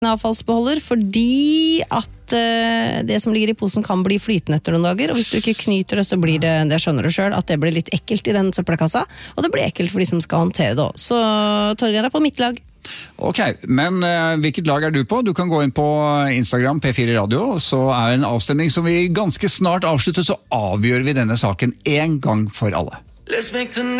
avfallsbeholder, fordi at det som ligger i posen kan bli flytende etter noen dager, og hvis du ikke knyter det, så blir det skjønner du selv, at det blir litt ekkelt i den søppelkassa, og det blir ekkelt for de som skal håndtere det også. Så Torgeir er på mitt lag. Ok, men hvilket lag er du på? Du kan gå inn på Instagram P4 Radio, så er det en avstemning som vi ganske snart avslutter, så avgjør vi denne saken en gang for alle.